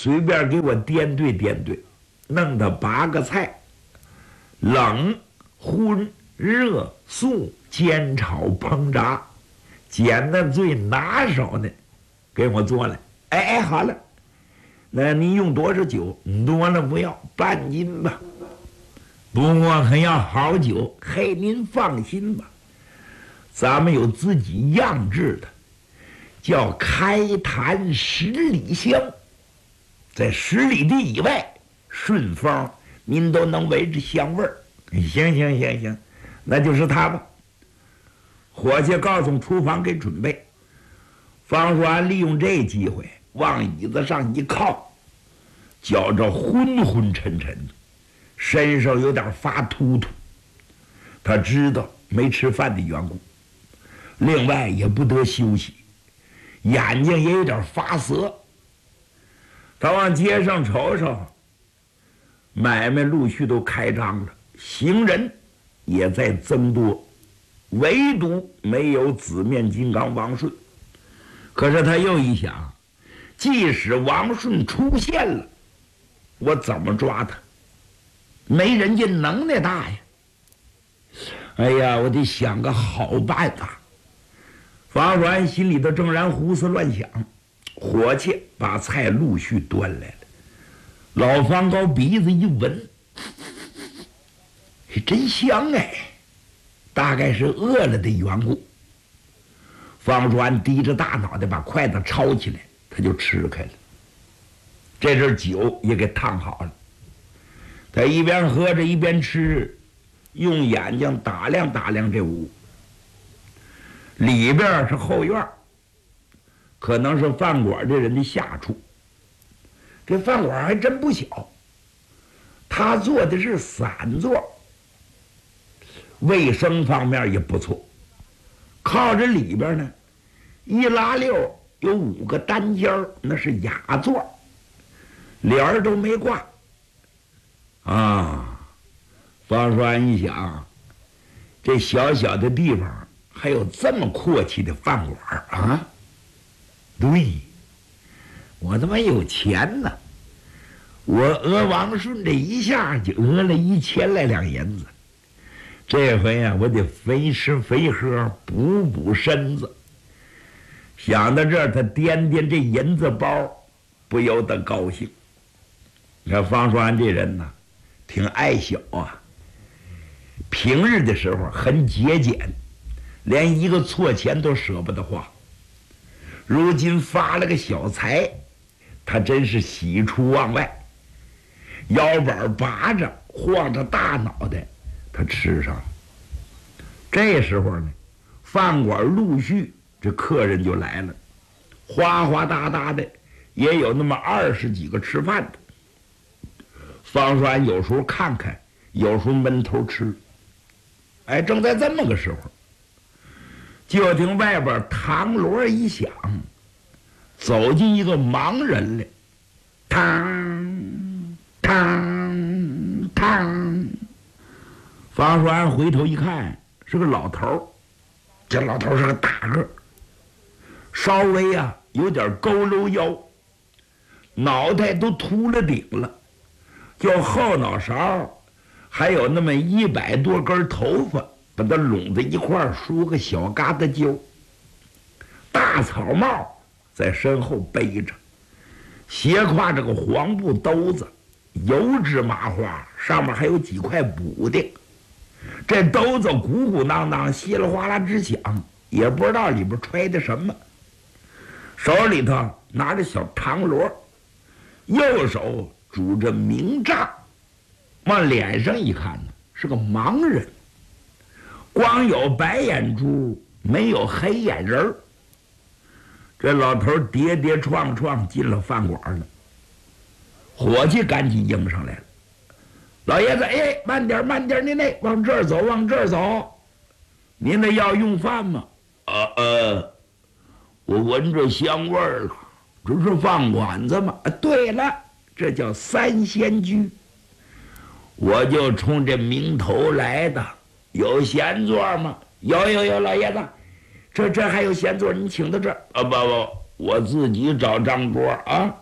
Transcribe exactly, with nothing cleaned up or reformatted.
随便给我点缀点缀，弄他八个菜：冷、荤、热、素、煎、炒、烹、炸，简单最拿手的，给我做来。哎哎，好了，那你用多少酒？多了不要，半斤吧。不过可要好酒，嘿，您放心吧，咱们有自己酿制的，叫开坛十里香，在十里地以外顺风，您都能闻着香味儿。行行行行，那就是他吧。伙计告诉厨房给准备。方叔安利用这机会往椅子上一靠，觉着昏昏沉沉的，身上有点发突突。他知道没吃饭的缘故，另外也不得休息，眼睛也有点发涩。他往街上瞅瞅，买卖陆续都开张了，行人也在增多，唯独没有紫面金刚王顺。可是他又一想，即使王顺出现了，我怎么抓他？没人家能耐大呀！哎呀，我得想个好办法。方叔安心里头正然胡思乱想，伙计把菜陆续端来了。老方高鼻子一闻，真香哎，大概是饿了的缘故。方叔安低着大脑袋把筷子抄起来，他就吃开了。这阵酒也给烫好了，他一边喝着一边吃，用眼睛打量打量这屋。里边是后院，可能是饭馆这人的下处。这饭馆还真不小，他做的是散座，卫生方面也不错。靠着里边呢，一拉溜有五个单间，那是雅座，帘儿都没挂。啊，方叔安一想，这小小的地方还有这么阔气的饭馆啊！对，我他妈有钱呢！我讹王顺这一下就讹了一千来两银子。这回呀、啊，我得肥吃肥喝，补补身子。想到这儿，他掂掂这银子包，不由得高兴。你看方叔安这人呢，挺爱小啊。平日的时候很节俭，连一个错钱都舍不得花。如今发了个小财，他真是喜出望外，腰板拔着，晃着大脑袋。他吃上了。这时候呢，饭馆陆续这客人就来了，哗哗哒哒的，也有那么二十几个吃饭的。方叔安有时候看看，有时候闷头吃。哎，正在这么个时候，就听外边堂锣一响，走进一个盲人来，嘡嘡嘡。方叔安回头一看，是个老头儿。这老头儿是个大个儿，稍微啊有点佝偻腰，脑袋都秃了顶了，就后脑勺还有那么一百多根头发，把它拢在一块儿，梳个小疙瘩揪。大草帽在身后背着，斜挎着个黄布兜子，油脂麻花，上面还有几块补丁。这兜子鼓鼓囊囊，稀里哗啦直响，也不知道里边揣的什么。手里头拿着小唐锣，右手拄着明杖，往脸上一看呢，是个盲人，光有白眼珠，没有黑眼仁儿。这老头跌跌撞撞进了饭馆了，伙计赶紧迎上来了。老爷子，哎，慢点慢点，您那往这儿走，往这儿走。您那要用饭吗？呃呃，我闻着香味儿了，这是饭馆子吗？啊，对了，这叫三仙居。我就冲这名头来的，有闲座吗？有有有，老爷子，这这还有闲座，您请到这儿啊？不不，我自己找张桌啊。